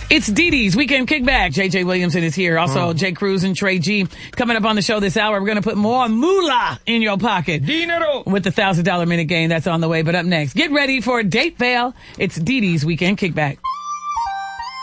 It's Dee Dee's Weekend Kickback. JJ Williamson is here. Also, Jay Cruz and Trey G. Coming up on the show this hour, we're going to put more moolah in your pocket. Dinero. With the $1,000 minute game that's on the way. But up next, get ready for a date fail. It's Dee Dee's Weekend Kickback.